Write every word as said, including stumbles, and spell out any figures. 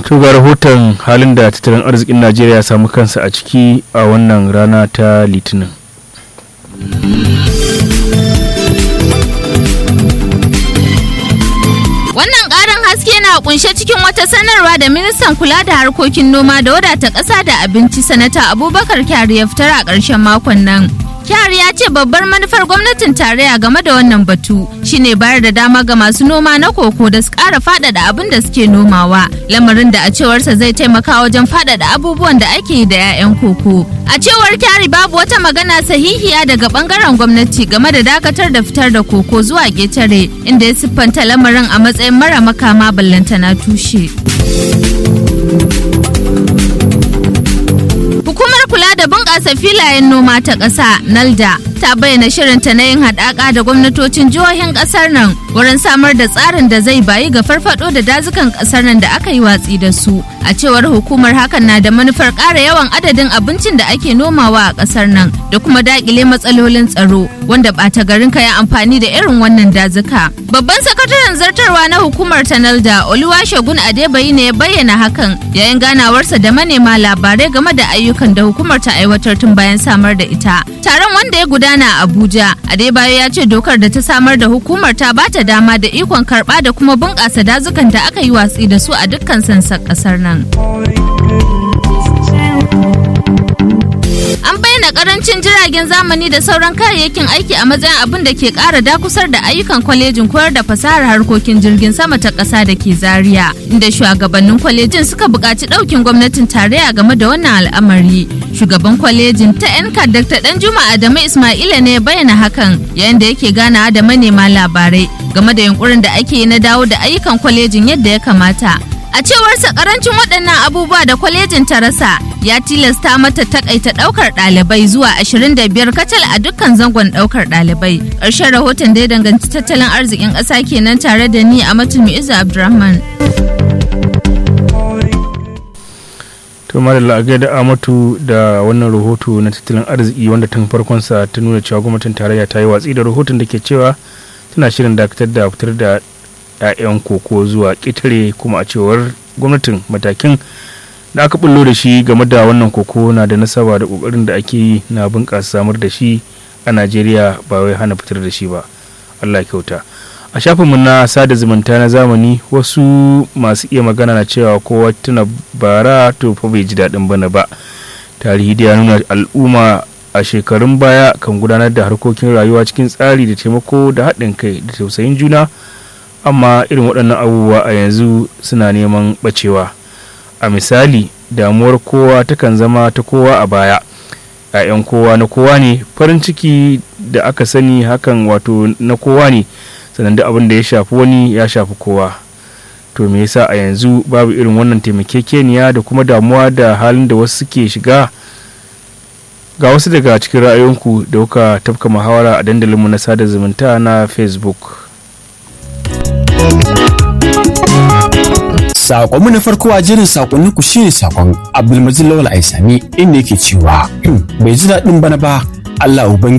To ga rahoton halin da tattalin arzikin Najeriya ya samu kansa a ciki a wannan rana ta Litinin. Wannan ƙarin haske na kunshe cikin wata sanarwa da ministan kula da harkokin noma da wadata ƙasa da abinci sanata Abubakar Kyari ya fitar a ƙarshen makon nan. Kyari ya ce babbar manufar gwamnatin tarayya game da wannan batu shine bayar da dama ga masu noma na koko da su ƙara faɗaɗa abin da suke nomawa, lamarin da a cewarsa zai taimaka wajen faɗaɗa abubuwan da ake yi da 'ya'yan koko. A cewar Kyari babu wata magana sahihiya daga ɓangaren gwamnati game da dakatar da fitar da koko zuwa ƙetare, inda ya siffanta lamarin a matsayin mara makama ballantana tushe. Hukumar kula da bunƙasa filayen noma ta ƙasa NALDA ta bayyana shirinta na yin haɗaka da gwamnatocin jihohin ƙasar nan wurin samar da tsarin da zai bayi ga farfaɗo da dazukan ƙasar nan da aka yi watsi da su. A cewar hukumar hakan na da manufar ƙara yawan adadin abincin da ake nomawa a ƙasar nan da kuma daƙile matsalolin tsaro wanda ɓata garin ka ya amfani da irin wannan dazuka. Babban sakataren zartarwa na hukumar ta NALDA Oluwasegun Adebayi ne ya bayyana hakan yayin ganawarsa da manema labarai game da ayyukan da hukumar ta aiwatar tun bayan samar da ita. Taron wanda ya gudana a Abuja, Adebayo ya ce dokar da ta samar da hukumar ta bata dama da ikon karɓa da kuma bunƙasa dazukan da aka yi watsi da su a dukkan sassan ƙasar nan. An bayyana karancin jiragen zamani da sauran kayayyakin aiki a matsayin abin da ke ƙara dakusar da ayyukan kwalejin koyar da fasahar harkokin jirgin sama ta ƙasa da ke Zaria, inda shugabannin kwalejin suka buƙaci ɗaukin gwamnatin tarayya game da wannan al'amari. Shugaban kwalejin ta N C A D Dakta Danjuma Adamu Ismaila ne ya bayyana hakan yayin da yake ganawa da manema labarai game da yunkurin da ake yi na dawo da ayyukan kwalejin yadda ya kamata. A cewarsa karancin waɗannan abubuwa da kwalejin ta rasa ya tilasta mata takaita ɗaukar ɗalibai zuwa ashirin da biyar kacal a dukkan zangon ɗaukar ɗalibai. Ƙarshen rahoton da ya danganci tattalin arzikin ƙasa kenan tare da ni a Matulmi Iza Abdurrahman. To madalla a gaida Amatu da wannan rahoto na tattalin arziki wanda tun farkon sa ta nuna cewa gwamnatin tarayya ta yi watsi da rahoton da ke cewa tana shirin dakatar da fitar da 'ya'yan koko zuwa ƙetare, kuma a cewar gwamnatin matakin da aka bullo da shi game da wannan koko na da nasaba da ƙoƙarin da ake yi na bunƙasa samar da shi a Najeriya ba wai hana fitar da shi ba. Allah kyauta. A shafinmu na sada zumunta na zamani wasu masu iya magana na cewa kowa tuna bara to fa bai ji daɗin bana ba. Tarihi da ya nuna al'umma a shekarun baya kan gudanar da harkokin rayuwa cikin tsari da taimako da haɗin kai da tausayin juna, amma irin waɗannan abubuwa a yanzu suna neman ɓacewa. A misali, damuwar kowa takan zama ta kowa a baya, 'ya'yan kowa na kowa ne, farin ciki da aka sani hakan wato na kowa ne, sannan da abin da ya shafi wani ya shafi kowa. To me yasa a yanzu babu irin wannan taimakekeniya da kuma damuwa da halin da wasu suke shiga? Ga wasu daga cikin ra'ayoyinku da kuka tafka muhawara a dandalinmu na sada zumunta na Facebook. Sakonmu na farko a jerin sakonni ku shine sakon Abdulmajid Lawal Aisami inda yake cewa bai ji daɗin bana ba, Allah ubangi